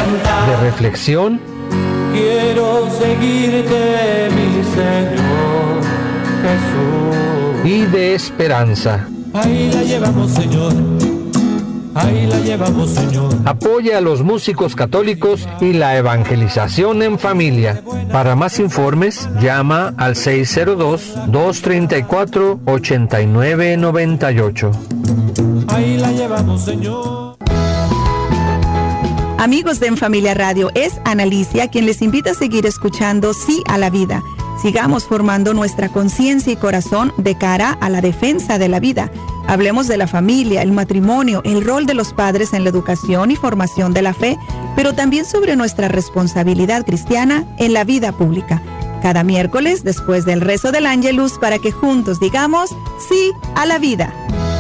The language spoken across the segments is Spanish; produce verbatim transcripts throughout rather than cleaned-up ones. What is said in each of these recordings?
de reflexión. Quiero seguirte, mi Señor Jesús. Y de esperanza. Ahí la llevamos, Señor. Ahí la llevamos, Señor. Apoya a los músicos católicos y la evangelización en familia. Para más informes, llama al seis cero dos, dos tres cuatro, ocho nueve nueve ocho. Ahí la llevamos, Señor. Amigos de En Familia Radio, es Analicia quien les invita a seguir escuchando Sí a la Vida. Sigamos formando nuestra conciencia y corazón de cara a la defensa de la vida. Hablemos de la familia, el matrimonio, el rol de los padres en la educación y formación de la fe, pero también sobre nuestra responsabilidad cristiana en la vida pública. Cada miércoles, después del rezo del Ángelus, para que juntos digamos sí a la vida.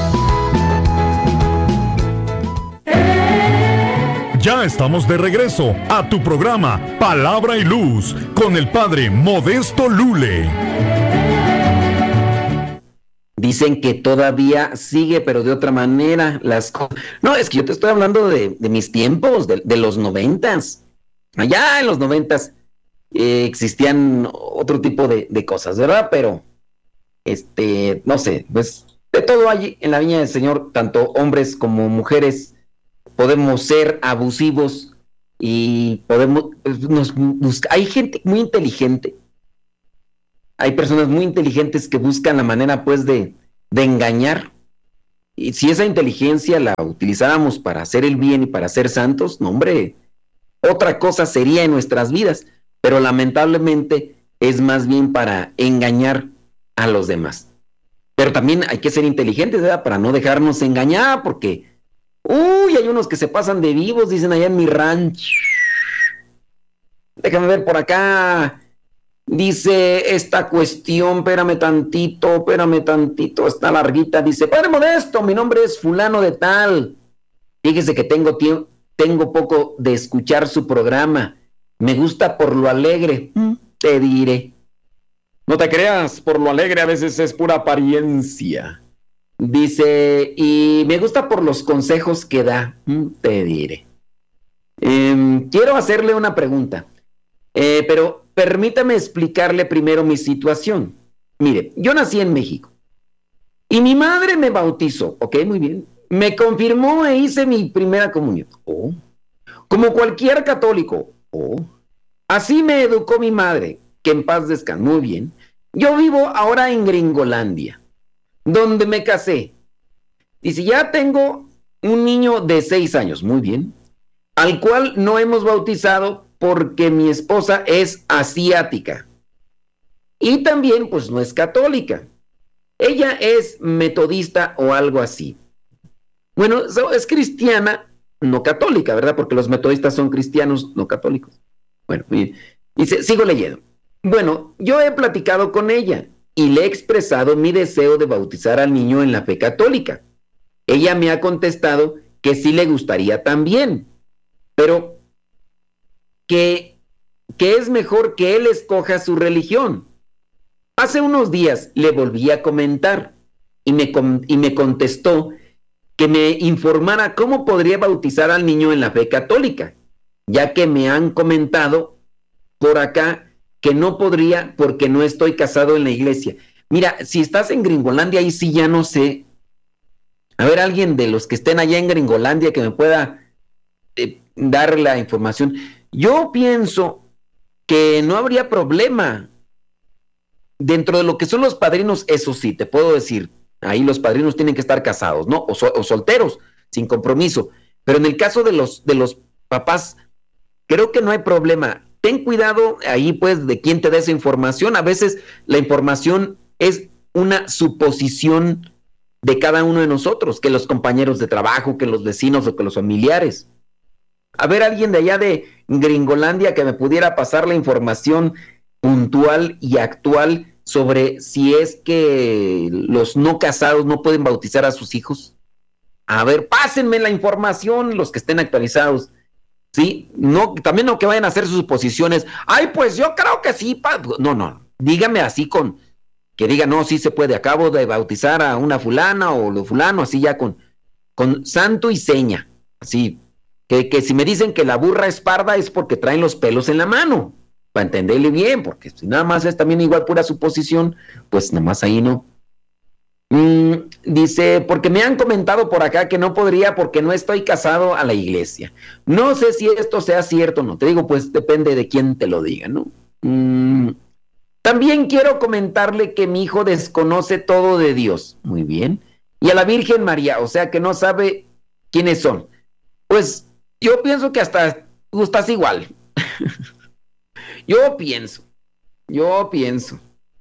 Ya estamos de regreso a tu programa Palabra y Luz con el Padre Modesto Lule. Dicen que todavía sigue, pero de otra manera las cosas. No, es que yo te estoy hablando de, de mis tiempos, de, de los noventas. Allá en los noventas eh, existían otro tipo de, de cosas, ¿verdad? Pero, este, no sé, pues de todo hay en la viña del Señor, tanto hombres como mujeres. Podemos ser abusivos y podemos, nos busca, hay gente muy inteligente, hay personas muy inteligentes que buscan la manera pues de, de engañar, y si esa inteligencia la utilizáramos para hacer el bien y para ser santos, no hombre, otra cosa sería en nuestras vidas, pero lamentablemente es más bien para engañar a los demás. Pero también hay que ser inteligentes, ¿verdad? Para no dejarnos engañar, porque uy, hay unos que se pasan de vivos, dicen allá en mi rancho. Déjame ver por acá. Dice esta cuestión, espérame tantito, espérame tantito, está larguita. Dice, Padre Modesto, mi nombre es fulano de tal. Fíjese que tengo tiempo, tengo poco de escuchar su programa. Me gusta por lo alegre, te diré. No te creas, por lo alegre a veces es pura apariencia. Dice, y me gusta por los consejos que da, te diré. Eh, quiero hacerle una pregunta, eh, pero permítame explicarle primero mi situación. Mire, yo nací en México y mi madre me bautizó, ok, muy bien. Me confirmó e hice mi primera comunión. Oh. Como cualquier católico. Oh. Así me educó mi madre, que en paz descanse. Muy bien. Yo vivo ahora en Gringolandia, donde me casé. Dice, ya tengo un niño de seis años, muy bien, al cual no hemos bautizado porque mi esposa es asiática. Y también, pues, no es católica. Ella es metodista o algo así. Bueno, es cristiana, no católica, ¿verdad? Porque los metodistas son cristianos, no católicos. Bueno, dice, sigo leyendo. Bueno, yo he platicado con ella y le he expresado mi deseo de bautizar al niño en la fe católica. Ella me ha contestado que sí le gustaría también, pero que, que es mejor que él escoja su religión. Hace unos días le volví a comentar y me, y me contestó que me informara cómo podría bautizar al niño en la fe católica, ya que me han comentado por acá que no podría porque no estoy casado en la iglesia. Mira, si estás en Gringolandia, ahí sí ya no sé. A ver, alguien de los que estén allá en Gringolandia que me pueda eh, dar la información. Yo pienso que no habría problema. Dentro de lo que son los padrinos, eso sí, te puedo decir, ahí los padrinos tienen que estar casados, ¿no? O, so, o solteros, sin compromiso. Pero en el caso de los, de los papás, creo que no hay problema. Ten cuidado ahí, pues, de quién te da esa información. A veces la información es una suposición de cada uno de nosotros, que los compañeros de trabajo, que los vecinos o que los familiares. A ver, alguien de allá de Gringolandia que me pudiera pasar la información puntual y actual sobre si es que los no casados no pueden bautizar a sus hijos. A ver, pásenme la información, los que estén actualizados. Sí, no, también no que vayan a hacer sus suposiciones. Ay, pues yo creo que sí. Pa-. No, no, dígame así con, que diga, no, sí se puede. Acabo de bautizar a una fulana o lo fulano, así ya con, con santo y seña. Así, Que, que si me dicen que la burra es parda es porque traen los pelos en la mano, para entenderle bien, porque si nada más es también igual pura suposición, pues nada más ahí no. Mm, dice, porque me han comentado por acá que no podría porque no estoy casado a la iglesia. No sé si esto sea cierto o no. Te digo, pues depende de quién te lo diga, ¿no? Mm, también quiero comentarle que mi hijo desconoce todo de Dios. Muy bien. Y a la Virgen María, o sea que no sabe quiénes son. Pues yo pienso que hasta tú estás igual. yo pienso. Yo pienso.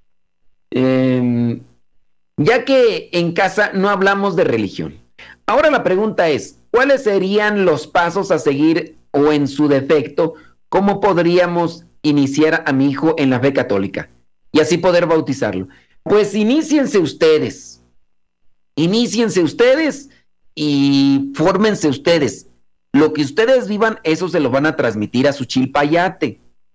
Eh... Ya que en casa no hablamos de religión. Ahora la pregunta es, ¿cuáles serían los pasos a seguir o en su defecto, cómo podríamos iniciar a mi hijo en la fe católica y así poder bautizarlo? Pues iníciense ustedes, iníciense ustedes y fórmense ustedes. Lo que ustedes vivan, eso se lo van a transmitir a su chilpayate.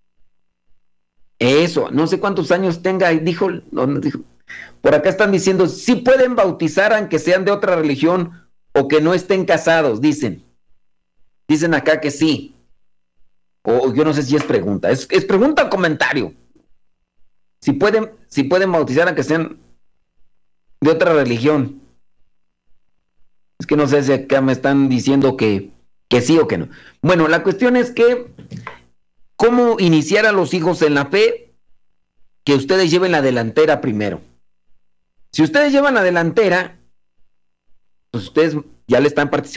Eso, no sé cuántos años tenga, dijo, no, dijo. Por acá están diciendo, sí pueden bautizar aunque sean de otra religión o que no estén casados, dicen. Dicen acá que sí. O yo no sé si es pregunta. Es, es pregunta o comentario. Si pueden, si pueden bautizar aunque sean de otra religión. Es que no sé si acá me están diciendo que, que sí o que no. Bueno, la cuestión es que ¿cómo iniciar a los hijos en la fe? Que ustedes lleven la delantera primero. Si ustedes llevan la delantera, pues ustedes ya le están participando